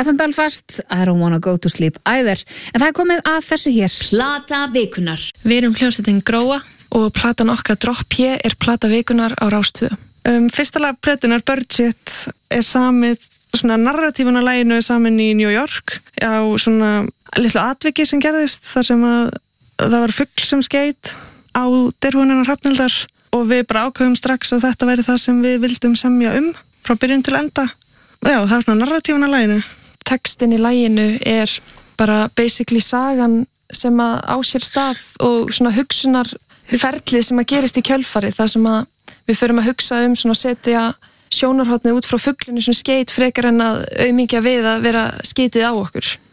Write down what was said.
FM Belfast, I don't wanna go to sleep either. En það komið að þessu hér. Plata vikunar. Við erum hljómsveitin Gróa og platan okkar Drop P plata vikunar á Rás 2. Fyrsta lag plötunar Budget samið, svona narratífuna laginu samin í New York á svona litlu atviki sem gerðist þar sem að það var fugl sem skeit á derhúnina Hrafnhildar og við bara ákveðum strax að þetta væri það sem við vildum semja frá byrjun til enda. Já, það er svona narratífuna laginu. Textin í laginu bara basically sagan sem að á sér stað og svona hugsunarferlið sem að gerist í kjölfarið, þar sem að við förum að hugsa svona setja sjónarhornið út frá fuglinu sem skeit frekar en að aumingja við að vera skeitið á okkur.